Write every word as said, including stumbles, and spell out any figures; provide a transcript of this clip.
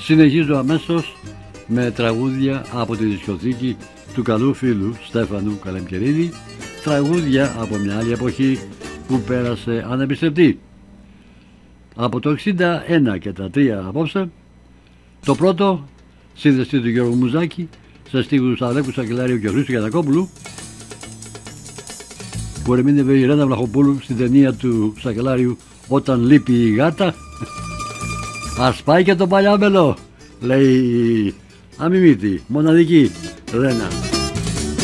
Συνεχίζω αμέσως με τραγούδια από τη δισκοθήκη του καλού φίλου Στέφανου Καλεμκερίδη, τραγούδια από μια άλλη εποχή που πέρασε ανεπιστευτή. Από το εξήντα ένα και τα τρία απόψε, το πρώτο, σύνδεση του Γιώργου Μουζάκη, σε στίχους Αλέκου Σακελάριου και Χρήστου Γιανακόπουλου, που ερμήνευε η Ρένα Βλαχοπούλου στην ταινία του Σακελάριου «Όταν λείπει η γάτα». Ας πάει και το παλιάμελο, λέει η αμιμήτη, μοναδική Ρένα.